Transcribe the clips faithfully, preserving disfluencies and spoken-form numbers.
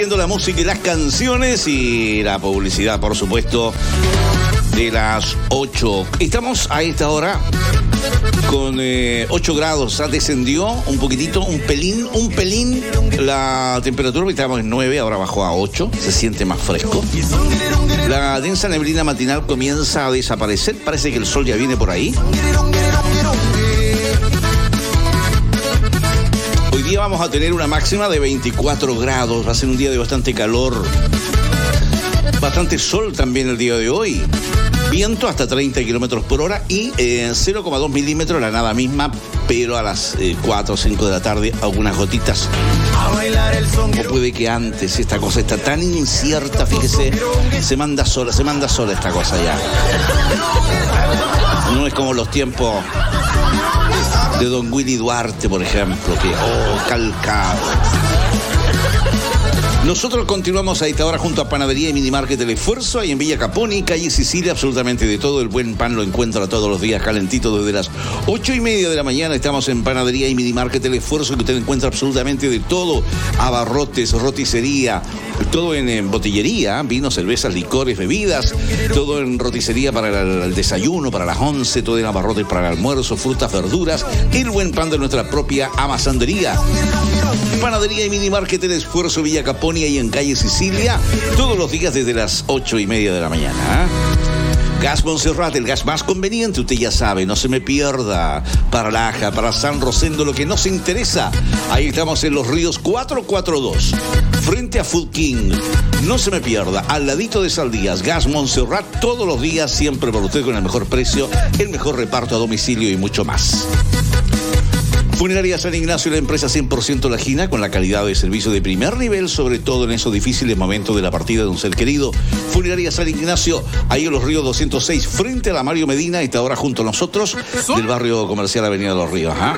La música y las canciones y la publicidad, por supuesto, de las ocho. Estamos a esta hora con eh, ocho grados. Descendió un poquitito, un pelín, un pelín la temperatura. Estábamos en nueve, ahora bajó a ocho. Se siente más fresco. La densa neblina matinal comienza a desaparecer. Parece que el sol ya viene por ahí. Hoy día vamos a tener una máxima de veinticuatro grados. Va a ser un día de bastante calor. Bastante sol también el día de hoy. Viento hasta treinta kilómetros por hora y eh, cero coma dos milímetros, la nada misma, pero a las eh, cuatro o cinco de la tarde algunas gotitas. O puede que antes, esta cosa está tan incierta, fíjese, se manda sola, se manda sola esta cosa ya. No es como los tiempos de don Willy Duarte, por ejemplo, que, oh, calcado. Nosotros continuamos a esta hora junto a Panadería y Minimarket El Esfuerzo, ahí en Villa Caponi, calle Sicilia, absolutamente de todo. El buen pan lo encuentra todos los días calentito desde las ocho y media de la mañana. Estamos en Panadería y Minimarket El Esfuerzo, que usted encuentra absolutamente de todo. Abarrotes, roticería, todo en, en botillería, vinos, cervezas, licores, bebidas, todo en roticería para el, el desayuno, para las once, todo en abarrotes para el almuerzo, frutas, verduras, el buen pan de nuestra propia amasandería. Panadería y Minimarket El Esfuerzo, Villa Caponi, ahí en calle Sicilia, todos los días desde las ocho y media de la mañana. Gas Montserrat, el gas más conveniente, usted ya sabe, no se me pierda. Para Laja, para San Rosendo, lo que nos interesa. Ahí estamos en Los Ríos cuatrocientos cuarenta y dos, frente a Food King. No se me pierda, al ladito de Saldías, Gas Montserrat, todos los días, siempre por usted con el mejor precio, el mejor reparto a domicilio y mucho más. Funeraria San Ignacio, la empresa cien por ciento lajina, con la calidad de servicio de primer nivel, sobre todo en esos difíciles momentos de la partida de un ser querido. Funeraria San Ignacio, ahí en Los Ríos doscientos seis, frente a la Mario Medina, está ahora junto a nosotros, del barrio comercial Avenida Los Ríos. ¿Ah?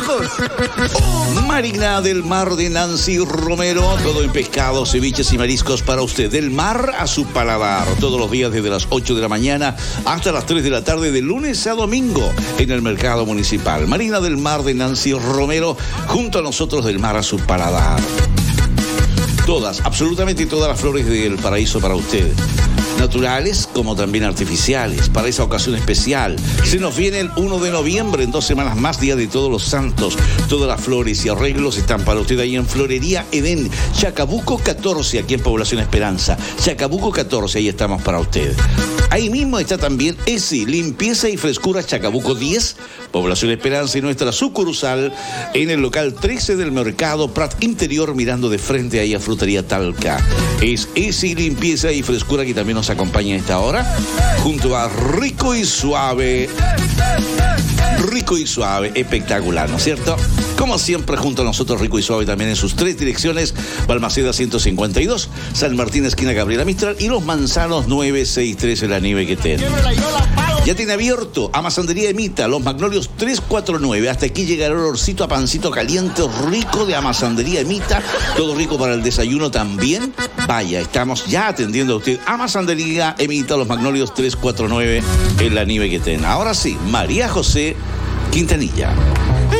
Marina del Mar de Nancy Romero, todo en pescados, ceviches y mariscos para usted. Del mar a su paladar, todos los días desde las ocho de la mañana hasta las tres de la tarde, de lunes a domingo, en el mercado municipal. Marina del Mar de Nancy Romero, junto a nosotros, del mar a su paladar. Todas, absolutamente todas las flores del paraíso para usted. Naturales como también artificiales, para esa ocasión especial. Se nos viene el uno de noviembre, en dos semanas más, Día de Todos los Santos. Todas las flores y arreglos están para usted ahí en Florería Edén, Chacabuco catorce, aquí en Población Esperanza. Chacabuco catorce, ahí estamos para usted. Ahí mismo está también ESI, Limpieza y Frescura Chacabuco diez, Población Esperanza, y nuestra sucursal en el local trece del Mercado Prat Interior, mirando de frente ahí a Frutería Talca. Es ESI, Limpieza y Frescura, que también nos acompaña a esta hora, junto a Rico y Suave. Rico y Suave, espectacular, ¿no es cierto? Como siempre, junto a nosotros, Rico y Suave también en sus tres direcciones: Balmaceda ciento cincuenta y dos, San Martín, esquina Gabriela Mistral, y Los Manzanos nueve seis tres en la Nieve que ten. Ya tiene abierto Amasandería Emita, Los Magnolios trescientos cuarenta y nueve. Hasta aquí llegará el olorcito a pancito caliente rico de Amasandería Emita. Todo rico para el desayuno también. Vaya, estamos ya atendiendo a usted. Amasandería Emita, Los Magnolios trescientos cuarenta y nueve en la Nieve que ten. Ahora sí, María José Quintanilla.